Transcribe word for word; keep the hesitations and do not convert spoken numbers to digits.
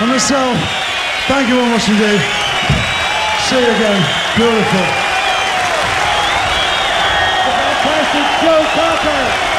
And myself, thank you very much indeed. See you again. Beautiful. The fantastic Joe Cocker.